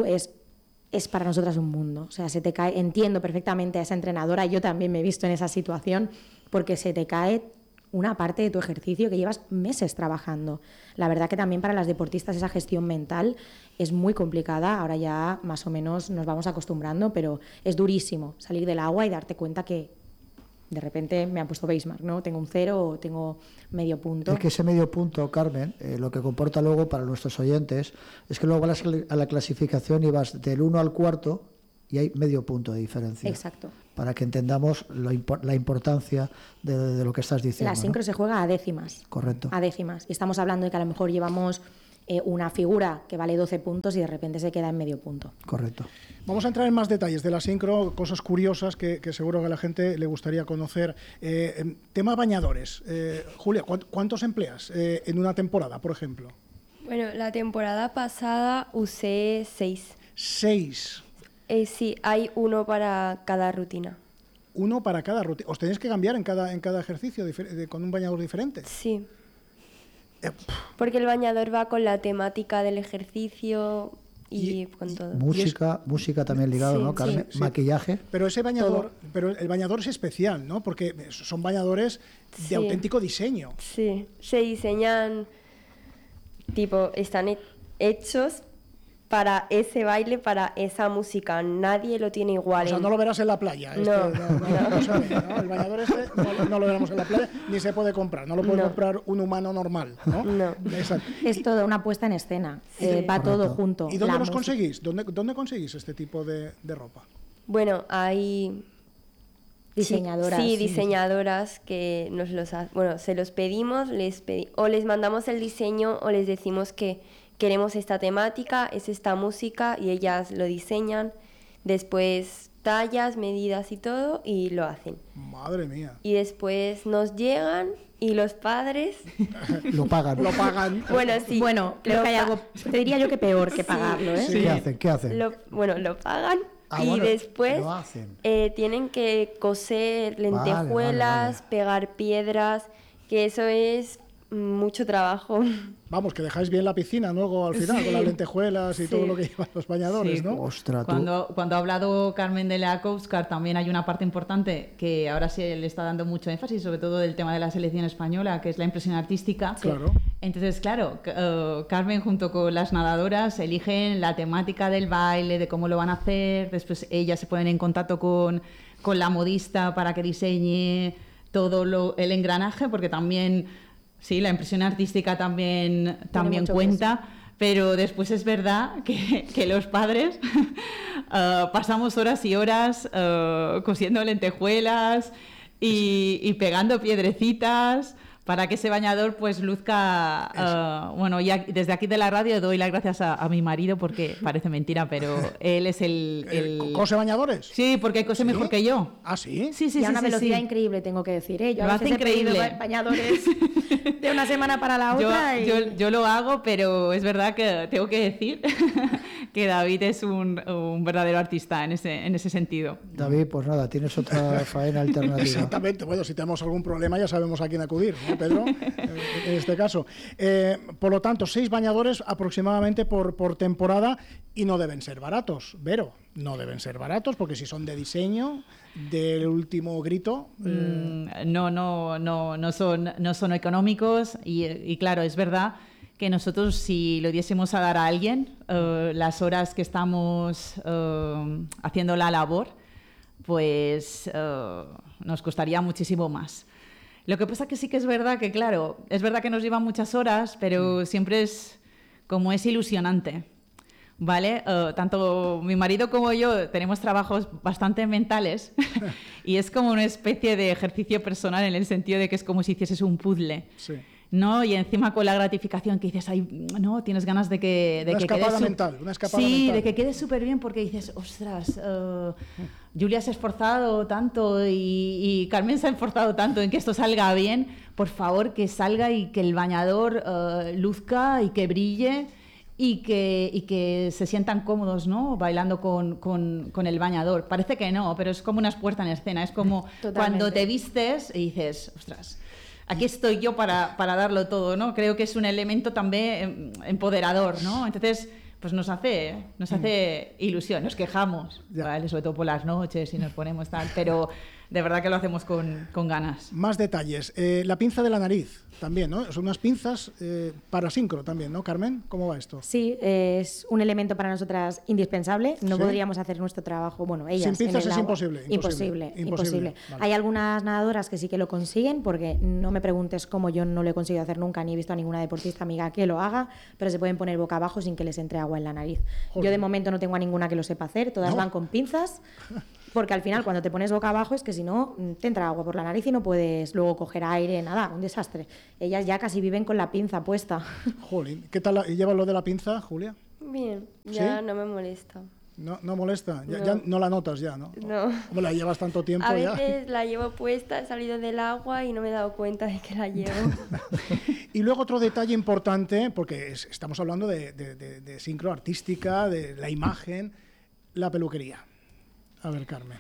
es para nosotras un mundo. O sea, se te cae, entiendo perfectamente a esa entrenadora, yo también me he visto en esa situación, porque se te cae una parte de tu ejercicio que llevas meses trabajando. La verdad que también para las deportistas esa gestión mental es muy complicada. Ahora ya más o menos nos vamos acostumbrando, pero es durísimo salir del agua y darte cuenta que de repente me han puesto Beismark, ¿no? Tengo un 0 o tengo medio punto. Es que ese medio punto, Carmen, lo que comporta luego para nuestros oyentes es que luego vas a la clasificación y vas del 1 al cuarto y hay medio punto de diferencia. Exacto. Para que entendamos la importancia de lo que estás diciendo. La sincro, ¿no?, se juega a décimas. Correcto. A décimas. Y estamos hablando de que a lo mejor llevamos una figura que vale 12 puntos y de repente se queda en medio punto. Correcto. Vamos a entrar en más detalles de la sincro, cosas curiosas que seguro que a la gente le gustaría conocer. Tema bañadores. Julia, ¿cuántos empleas en una temporada, por ejemplo? Bueno, la temporada pasada usé 6. 6. Sí, hay uno para cada rutina. Uno para cada rutina. ¿Os tenéis que cambiar en cada ejercicio con un bañador diferente? Sí. Porque el bañador va con la temática del ejercicio y con todo. Música también ligado, sí, ¿no, Carmen? Sí. Maquillaje. Pero ese bañador, el bañador es especial, ¿no? Porque son bañadores de auténtico diseño. Sí, se diseñan, están hechos para ese baile, para esa música. Nadie lo tiene igual. O sea, no lo verás en la playa. No. El bañador no lo veremos en la playa, ni se puede comprar. No lo puede comprar un humano normal, ¿no? No. Exacto. Es toda una puesta en escena. Va todo junto. ¿Y dónde los conseguís? ¿Dónde conseguís este tipo de ropa? Bueno, hay diseñadoras. Sí, diseñadoras que nos se los pedimos, o les mandamos el diseño o les decimos que queremos esta temática, es esta música, y ellas lo diseñan, después tallas, medidas y todo, y lo hacen. Madre mía. Y después nos llegan y los padres lo pagan. Lo pagan. Bueno, sí. Bueno, creo que hay algo, te diría yo que peor que pagarlo, ¿eh? Sí. ¿Qué hacen? Lo pagan y después tienen que coser lentejuelas, pegar piedras, que eso es mucho trabajo. Vamos, que dejáis bien la piscina luego al final, con las lentejuelas y todo lo que llevan los bañadores, ¿no? Ostras, cuando ha hablado Carmen de la Coast Guard, también hay una parte importante que ahora se le está dando mucho énfasis, sobre todo del tema de la selección española, que es la impresión artística. Claro. Entonces, claro, Carmen junto con las nadadoras eligen la temática del baile, de cómo lo van a hacer, después ellas se ponen en contacto con la modista para que diseñe todo el engranaje, porque también... Sí, la impresión artística también cuenta, peso. Pero después es verdad que los padres pasamos horas y horas cosiendo lentejuelas y pegando piedrecitas para que ese bañador pues luzca... bueno, ya desde aquí de la radio doy las gracias a mi marido, porque parece mentira, pero él es el... ¿Cose bañadores? Sí, porque cose mejor que yo. ¿Ah, sí? Sí, y a una velocidad increíble, tengo que decir. Yo lo hace increíble. Bañadores de una semana para la otra. Yo lo hago, pero es verdad que tengo que decir que David es un verdadero artista en ese sentido. David, pues nada, tienes otra faena alternativa. Exactamente. Bueno, si tenemos algún problema ya sabemos a quién acudir, ¿no, Pedro? En este caso. Por lo tanto, 6 bañadores aproximadamente por temporada, y no deben ser baratos, Vero. No deben ser baratos, porque si son de diseño, del último grito... No son económicos, y claro, es verdad que nosotros, si lo diésemos a dar a alguien, las horas que estamos haciendo la labor, pues nos costaría muchísimo más. Lo que pasa que sí que es verdad que, claro, es verdad que nos llevan muchas horas, pero siempre es ilusionante, ¿vale? Tanto mi marido como yo tenemos trabajos bastante mentales y es como una especie de ejercicio personal, en el sentido de que es como si hicieses un puzzle. Sí. ¿No? Y encima con la gratificación que dices, ay, no, tienes ganas de que una escapada mental. Sí, de que quede súper bien, porque dices, ostras, Julia se ha esforzado tanto y Carmen se ha esforzado tanto en que esto salga bien. Por favor, que salga y que el bañador luzca y que brille y que se sientan cómodos, ¿no? Bailando con el bañador. Parece que no, pero es como una puesta en escena. Es como cuando te vistes y dices, ostras, aquí estoy yo para darlo todo, ¿no? Creo que es un elemento también empoderador, ¿no? Entonces, pues nos hace ilusión, nos quejamos, ¿vale? Sobre todo por las noches y nos ponemos tal, pero de verdad que lo hacemos con ganas. Más detalles. La pinza de la nariz también, ¿no? Son unas pinzas para sincro también, ¿no, Carmen? ¿Cómo va esto? Sí, es un elemento para nosotras indispensable. No podríamos hacer nuestro trabajo, bueno, ellas sin pinzas en el es agua. Imposible. Hay algunas nadadoras que sí que lo consiguen, porque no me preguntes cómo, yo no lo he conseguido hacer nunca, ni he visto a ninguna deportista amiga que lo haga, pero se pueden poner boca abajo sin que les entre agua en la nariz. Joder. Yo de momento no tengo a ninguna que lo sepa hacer, todas van con pinzas. Porque al final cuando te pones boca abajo es que si no te entra agua por la nariz y no puedes luego coger aire, nada, un desastre. Ellas ya casi viven con la pinza puesta. Jolín, ¿qué tal llevas lo de la pinza, Julia? Bien, ya ¿Sí? no me molesta. No molesta, ya no la notas ya, ¿no? No. Como la llevas tanto tiempo a ya. veces la llevo puesta, he salido del agua y no me he dado cuenta de que la llevo. Y luego otro detalle importante, porque estamos hablando de sincro artística, de la imagen, la peluquería. A ver, Carmen.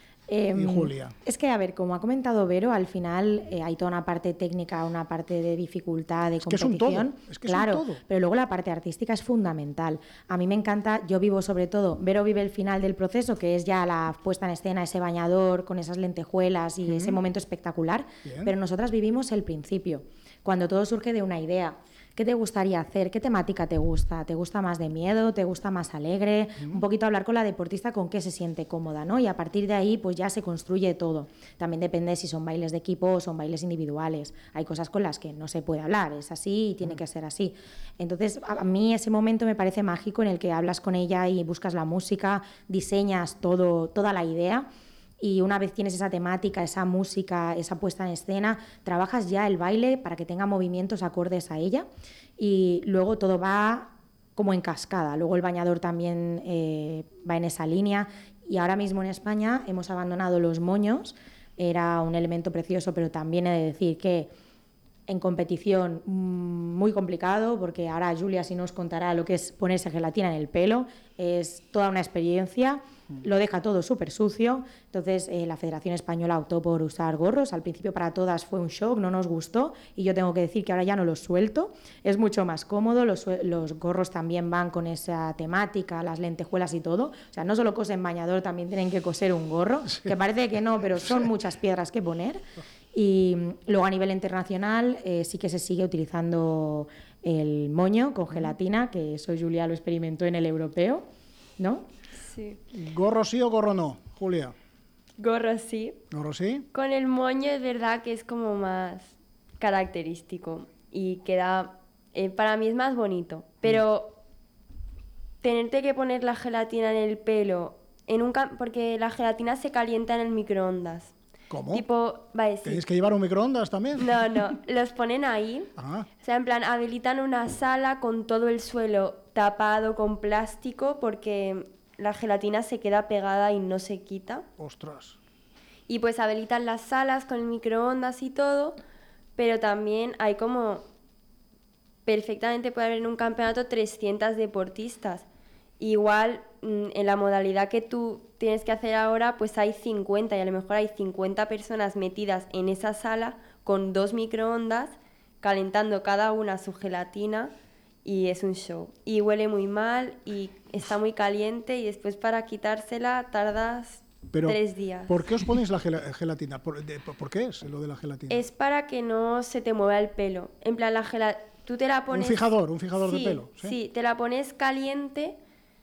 Y Julia. Es que, a ver, como ha comentado Vero, al final hay toda una parte técnica, una parte de dificultad, de competición. Es que claro, es un todo. Pero luego la parte artística es fundamental. A mí me encanta, yo vivo sobre todo, Vero vive el final del proceso, que es ya la puesta en escena, ese bañador con esas lentejuelas y ese momento espectacular. Bien. Pero nosotras vivimos el principio, cuando todo surge de una idea. ¿Qué te gustaría hacer? ¿Qué temática te gusta? ¿Te gusta más de miedo? ¿Te gusta más alegre? Un poquito hablar con la deportista con qué se siente cómoda, ¿no? Y a partir de ahí pues ya se construye todo. También depende si son bailes de equipo o son bailes individuales. Hay cosas con las que no se puede hablar, es así y tiene que ser así. Entonces a mí ese momento me parece mágico en el que hablas con ella y buscas la música, diseñas toda la idea. Y una vez tienes esa temática, esa música, esa puesta en escena, trabajas ya el baile para que tenga movimientos acordes a ella y luego todo va como en cascada. Luego el bañador también va en esa línea y ahora mismo en España hemos abandonado los moños. Era un elemento precioso, pero también he de decir que en competición muy complicado, porque ahora Julia sí nos contará lo que es ponerse gelatina en el pelo, es toda una experiencia, lo deja todo súper sucio. Entonces la Federación Española optó por usar gorros. Al principio para todas fue un shock, no nos gustó y yo tengo que decir que ahora ya no los suelto, es mucho más cómodo, los gorros también van con esa temática, las lentejuelas y todo, o sea, no solo cosen bañador, también tienen que coser un gorro, que parece que no, pero son muchas piedras que poner. Y luego a nivel internacional sí que se sigue utilizando el moño con gelatina, que eso Julia lo experimentó en el europeo, ¿no? Sí. ¿Gorro sí o gorro no, Julia? Gorro sí. ¿Gorro sí? Con el moño es verdad que es como más característico y queda, para mí es más bonito, pero tenerte que poner la gelatina en el pelo, porque la gelatina se calienta en el microondas. ¿Cómo? Tipo, vale, sí. ¿Tenéis que llevar un microondas también? No, los ponen ahí. Ajá. O sea, en plan, habilitan una sala con todo el suelo tapado con plástico porque la gelatina se queda pegada y no se quita. ¡Ostras! Y pues habilitan las salas con el microondas y todo, pero también hay como... Perfectamente puede haber en un campeonato 300 deportistas. Igual en la modalidad que tú tienes que hacer ahora, pues hay 50 y a lo mejor hay 50 personas metidas en esa sala con 2 microondas, calentando cada una su gelatina y es un show. Y huele muy mal y está muy caliente y después para quitársela tardas 3 días. ¿Por qué os ponéis la gelatina? ¿Por qué es lo de la gelatina? Es para que no se te mueva el pelo. En plan, la gelatina... Tú te la pones... Un fijador de pelo. Sí, te la pones caliente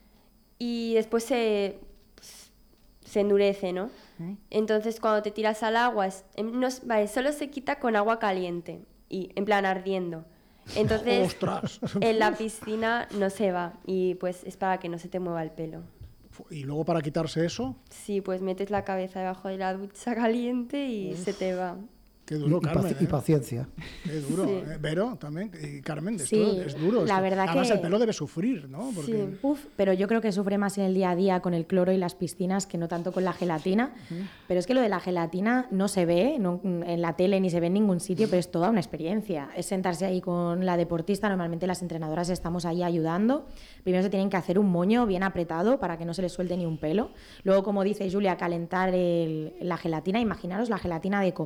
y después se endurece, ¿no? Entonces cuando te tiras al agua, solo se quita con agua caliente y en plan ardiendo. Entonces ¡ostras! En la piscina no se va y pues es para que no se te mueva el pelo. ¿Y luego para quitarse eso? Sí, pues metes la cabeza debajo de la ducha caliente y se te va. Qué duro, Carmen. Y paciencia. Qué duro. Sí. Vero también. Y Carmen, Sí, es duro. la verdad además que... el pelo debe sufrir, ¿no? Sí. Pero yo creo que sufre más en el día a día con el cloro y las piscinas que no tanto con la gelatina. Pero es que lo de la gelatina no se ve en la tele ni se ve en ningún sitio, pero es toda una experiencia. Es sentarse ahí con la deportista, normalmente las entrenadoras estamos ahí ayudando. Primero se tienen que hacer un moño bien apretado para que no se les suelte ni un pelo. Luego, como dice Julia, calentar la gelatina. Imaginaros la gelatina de comer.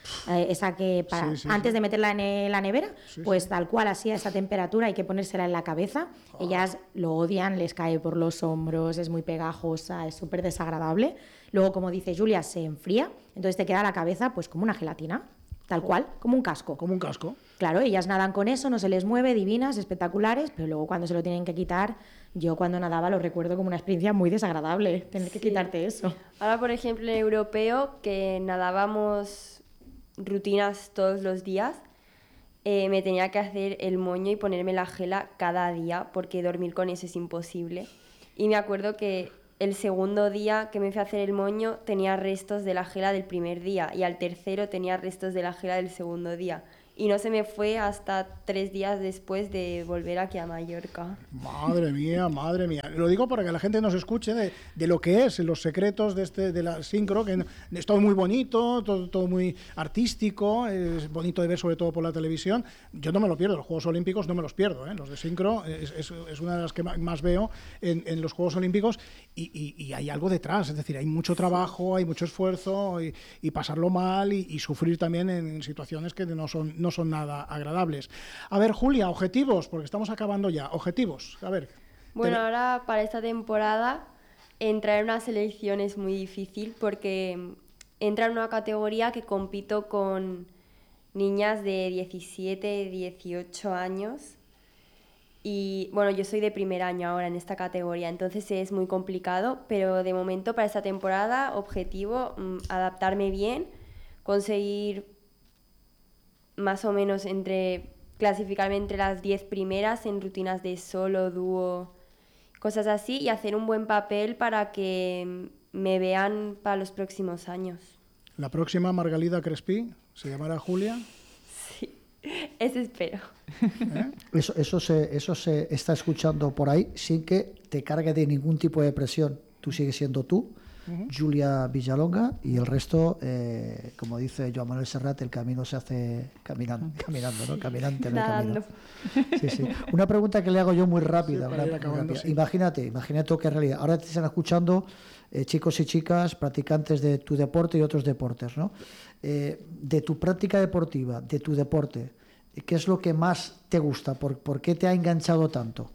esa que antes de meterla en la nevera, pues tal cual, así a esa temperatura hay que ponérsela en la cabeza. Ellas lo odian, les cae por los hombros, es muy pegajosa, es súper desagradable. Luego, como dice Julia, se enfría, entonces te queda la cabeza pues como una gelatina, tal cual, como un casco. Como un casco. Claro, ellas nadan con eso, no se les mueve, divinas, espectaculares, pero luego cuando se lo tienen que quitar, yo cuando nadaba lo recuerdo como una experiencia muy desagradable, tener que quitarte eso. Ahora, por ejemplo, en europeo, que nadábamos rutinas todos los días, me tenía que hacer el moño y ponerme la gela cada día, porque dormir con eso es imposible. Y me acuerdo que el segundo día que me fui a hacer el moño tenía restos de la gela del primer día, y al tercero tenía restos de la gela del segundo día. Y no se me fue hasta 3 días después de volver aquí a Mallorca. Madre mía, madre mía. Lo digo para que la gente nos escuche de lo que es, los secretos de la sincro, que es todo muy bonito, todo muy artístico, es bonito de ver sobre todo por la televisión. Yo no me lo pierdo, los Juegos Olímpicos no me los pierdo, ¿eh? Los de sincro es una de las que más veo en los Juegos Olímpicos y hay algo detrás, es decir, hay mucho trabajo, hay mucho esfuerzo y pasarlo mal y sufrir también en situaciones que no son nada agradables. A ver, Julia, objetivos, porque estamos acabando ya. Objetivos, a ver. Bueno, ahora para esta temporada entrar en una selección es muy difícil porque entra en una categoría que compito con niñas de 17, 18 años y bueno, yo soy de primer año ahora en esta categoría, entonces es muy complicado, pero de momento para esta temporada, objetivo, adaptarme bien, conseguir más o menos clasificarme entre las 10 primeras en rutinas de solo, dúo, cosas así, y hacer un buen papel para que me vean para los próximos años. ¿La próxima Margalida Crespí se llamará Julia? Sí, eso espero. Eso se está escuchando por ahí sin que te cargue de ningún tipo de presión. Tú sigues siendo tú, Julia Villalonga, y el resto, como dice Joan Manuel Serrat, el camino se hace caminando, ¿no? Caminante en el camino. Sí, sí. Una pregunta que le hago yo muy rápida. Sí. Imagínate qué realidad. Ahora te están escuchando chicos y chicas, practicantes de tu deporte y otros deportes, ¿no? De tu práctica deportiva, de tu deporte, ¿qué es lo que más te gusta? ¿Por qué te ha enganchado tanto?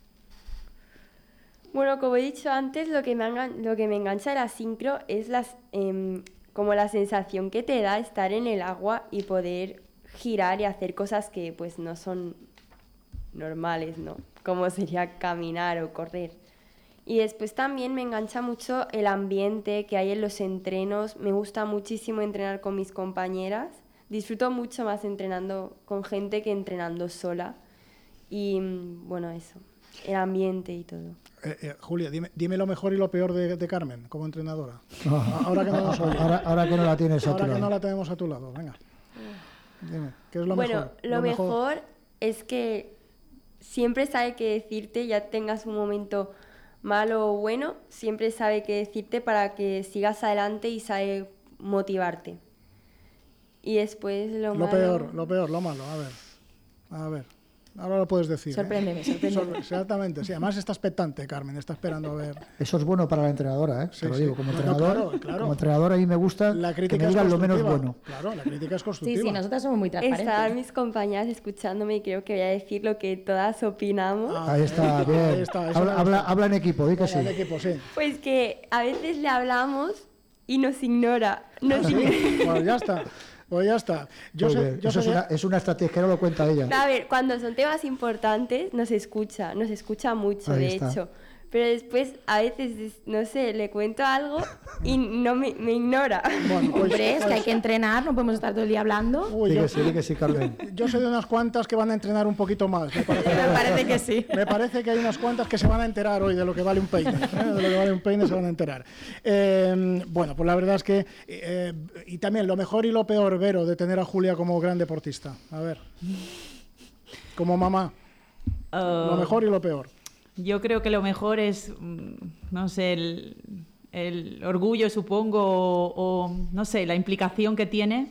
Bueno, como he dicho antes, lo que me engancha de la sincro es como la sensación que te da estar en el agua y poder girar y hacer cosas que pues no son normales, ¿no? Como sería caminar o correr. Y después también me engancha mucho el ambiente que hay en los entrenos. Me gusta muchísimo entrenar con mis compañeras. Disfruto mucho más entrenando con gente que entrenando sola. Y bueno, eso, el ambiente y todo. Julia, dime lo mejor y lo peor de Carmen como entrenadora. Ahora que no nos oye. Ahora que no la tienes a tu lado. Ahora que no la tenemos a tu lado, venga. Dime, ¿qué es lo mejor? Bueno, lo mejor es que siempre sabe qué decirte, ya tengas un momento malo o bueno, siempre sabe qué decirte para que sigas adelante y sabe motivarte. Y después lo malo... Lo peor, lo malo, a ver. Ahora lo puedes decir. Sorpréndeme. Exactamente, sí. Además está expectante, Carmen, está esperando a ver. Eso es bueno para la entrenadora, ¿eh? Sí, te lo digo, como no, entrenador. Claro. Como entrenador a mí me gusta que me digan lo menos bueno. Claro, la crítica es constructiva. Sí, nosotras somos muy transparentes. Están mis compañeras escuchándome y creo que voy a decir lo que todas opinamos. Ahí está, bien. Ahí está, habla en equipo, di que sí. En equipo, sí. Pues que a veces es y nos ignora. Pues ya está. Es una estrategia, que no lo cuenta ella. A ver, cuando son temas importantes nos escucha mucho, Ahí de está. hecho. Pero después, a veces, no sé, le cuento algo y no me ignora. Bueno, pues, Hombre, es que hay que entrenar, no podemos estar todo el día hablando. Di que sí, Carmen. Yo sé de unas cuantas que van a entrenar un poquito más. Me parece que sí. Me parece que hay unas cuantas que se van a enterar hoy de lo que vale un peine. De lo que vale un peine se van a enterar. Bueno, pues la verdad es que... y también lo mejor y lo peor, Vero, de tener a Julia como gran deportista. A ver. Como mamá. Lo mejor y lo peor. Yo creo que lo mejor es, no sé, el orgullo, supongo, o no sé, la implicación que tiene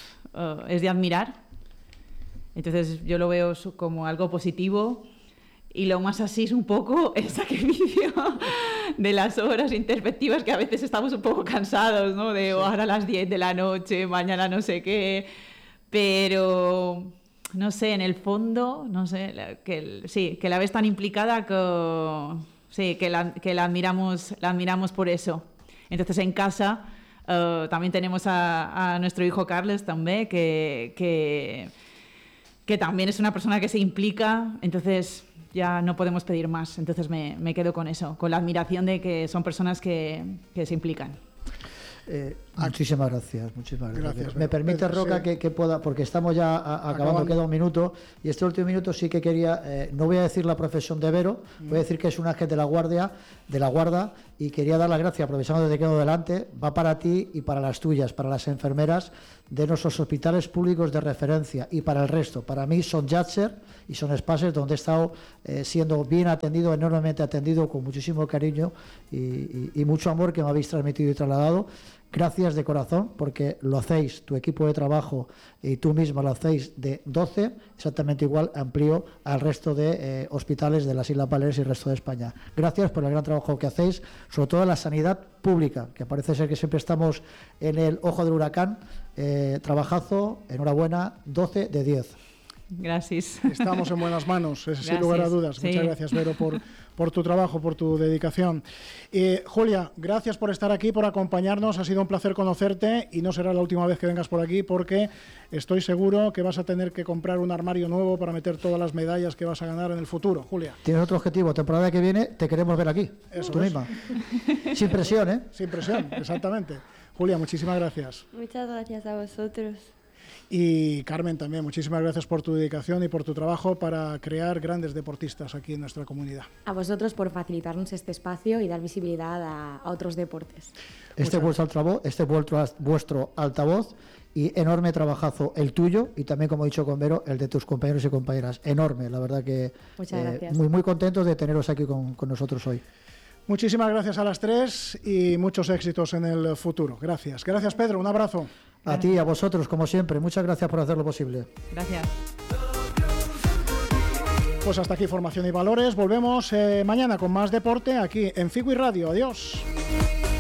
es de admirar. Entonces yo lo veo como algo positivo y lo más así es un poco el sacrificio de las horas introspectivas, que a veces estamos un poco cansados, ¿no? De ahora a las 10 de la noche, mañana no sé qué, pero no sé, en el fondo, no sé, que la ves tan implicada que la admiramos por eso. Entonces en casa también tenemos a nuestro hijo Carles también, que también es una persona que se implica, entonces ya no podemos pedir más. Entonces me quedo con eso, con la admiración de que son personas que se implican. Muchísimas gracias. Me permite, Roca, que pueda, porque estamos ya acabando, queda un minuto, y este último minuto sí que quería, no voy a decir la profesión de Vero, voy a decir que es un ángel de la guarda, y quería dar las gracias, aprovechando de que quedo delante, va para ti y para las tuyas, para las enfermeras de nuestros hospitales públicos de referencia, y para el resto. Para mí son Llàtzer y son espacios donde he estado siendo bien atendido, enormemente atendido, con muchísimo cariño y mucho amor que me habéis transmitido y trasladado. Gracias de corazón, porque lo hacéis, tu equipo de trabajo y tú misma lo hacéis de 12, exactamente igual, amplio al resto de hospitales de las Islas Baleares y el resto de España. Gracias por el gran trabajo que hacéis, sobre todo en la sanidad pública, que parece ser que siempre estamos en el ojo del huracán. Trabajazo, enhorabuena, 12 de 10. Gracias. Estamos en buenas manos, sin lugar a dudas. Sí. Muchas gracias, Vero, por tu trabajo, por tu dedicación. Julia, gracias por estar aquí, por acompañarnos. Ha sido un placer conocerte y no será la última vez que vengas por aquí, porque estoy seguro que vas a tener que comprar un armario nuevo para meter todas las medallas que vas a ganar en el futuro. Julia. Tienes otro objetivo. Temporada que viene te queremos ver aquí. Eso tú es. misma. Sin presión, ¿eh? Sin presión, exactamente. Julia, muchísimas gracias. Muchas gracias a vosotros. Y Carmen también, muchísimas gracias por tu dedicación y por tu trabajo para crear grandes deportistas aquí en nuestra comunidad. A vosotros por facilitarnos este espacio y dar visibilidad a otros deportes. Este es vuestro altavoz y enorme trabajazo el tuyo y también, como he dicho con Vero, el de tus compañeros y compañeras. Enorme, la verdad que muchas gracias. Muy contentos de teneros aquí con nosotros hoy. Muchísimas gracias a las tres y muchos éxitos en el futuro. Gracias. Gracias, Pedro. Un abrazo. A ti y a vosotros, como siempre. Muchas gracias por hacerlo posible. Gracias. Pues hasta aquí Formación y Valores. Volvemos mañana con más deporte aquí en Figui Radio. Adiós.